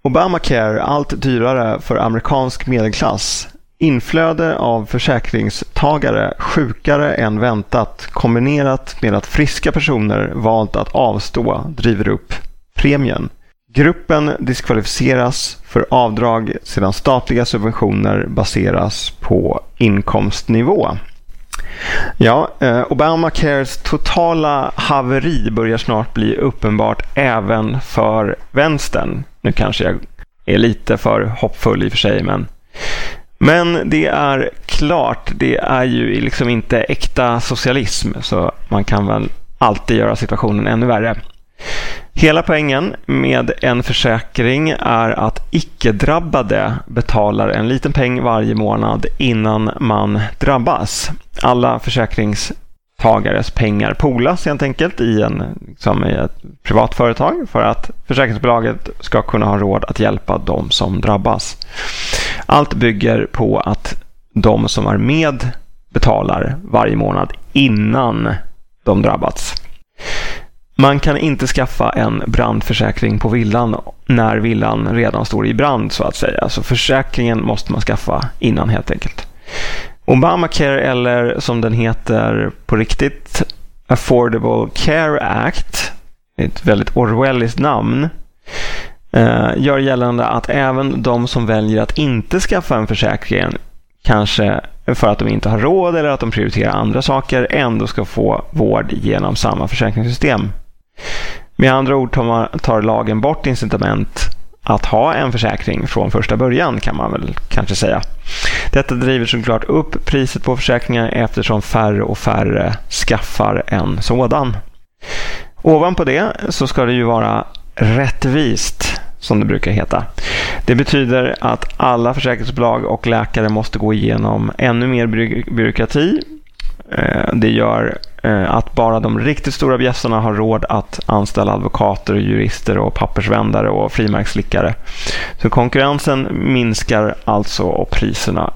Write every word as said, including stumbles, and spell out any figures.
Obamacare allt dyrare för amerikansk medelklass. Inflöde av försäkringstagare sjukare än väntat kombinerat med att friska personer valt att avstå driver upp premien. Gruppen diskvalificeras för avdrag sedan statliga subventioner baseras på inkomstnivå. Ja, Obamacares totala haveri börjar snart bli uppenbart även för vänstern. Nu kanske jag är lite för hoppfull i och för sig, men Men det är klart, det är ju liksom inte äkta socialism, så man kan väl alltid göra situationen ännu värre. Hela poängen med en försäkring är att icke-drabbade betalar en liten peng varje månad innan man drabbas. Alla försäkringstagares pengar polas helt enkelt i, en, liksom i ett privat företag för att försäkringsbolaget ska kunna ha råd att hjälpa de som drabbas. Allt bygger på att de som är med betalar varje månad innan de drabbats. Man kan inte skaffa en brandförsäkring på villan när villan redan står i brand, så att säga. Så försäkringen måste man skaffa innan helt enkelt. Obamacare, eller som den heter på riktigt, Affordable Care Act, ett väldigt Orwelliskt namn, gör gällande att även de som väljer att inte skaffa en försäkring, kanske för att de inte har råd eller att de prioriterar andra saker, ändå ska få vård genom samma försäkringssystem. Med andra ord tar, man, tar lagen bort incitament att ha en försäkring från första början, kan man väl kanske säga. Detta driver såklart upp priset på försäkringar eftersom färre och färre skaffar en sådan. Ovanpå det så ska det ju vara rättvist, som det brukar heta. Det betyder att alla försäkringsbolag och läkare måste gå igenom ännu mer by- byråkrati. Det gör att bara de riktigt stora bjässarna har råd att anställa advokater, jurister och pappersvändare och frimärkslickare. Så konkurrensen minskar alltså och priserna